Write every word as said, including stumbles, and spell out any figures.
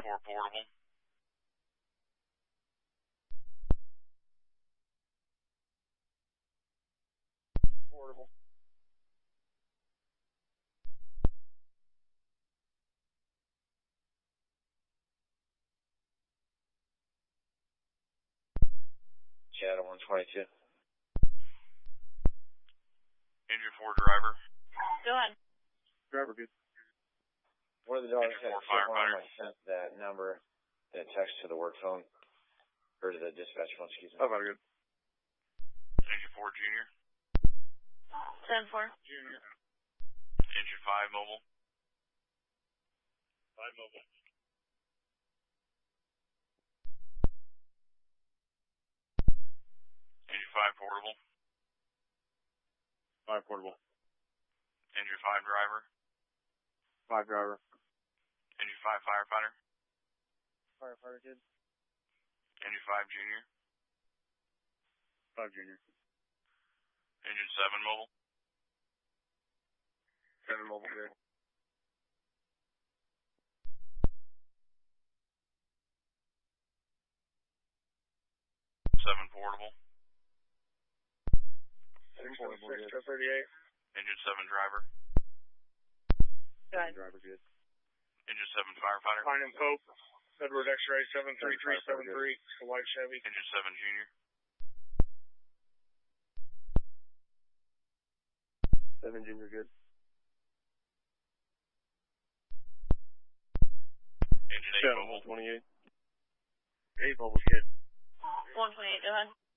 four portable. Portable. Shadow one twenty-two. Engine four driver. Go ahead. Driver good. One of the dogs Engine had four a chip on firefighter. him. I sent that number, that text to the work phone, or to the dispatch phone, excuse me. Oh, very good. Engine four junior. ten four. Junior. Engine five mobile. Five mobile. Engine five portable. Five portable. Engine five driver. Five driver. Engine five firefighter. Firefighter good. Engine five junior. Five junior. Engine seven mobile. Seven mobile good. Seven portable. Seven portable good. thirty-eight. Engine seven driver. Go ahead. Driver good. Engine seven firefighter. Pine and Pope. Edward X-ray seven three three seven three. It's a white Chevy. Engine seven junior. Seven junior good. Engine eight Seven mobile. twenty-eight. Eight mobile's good. one twenty-eight, go ahead.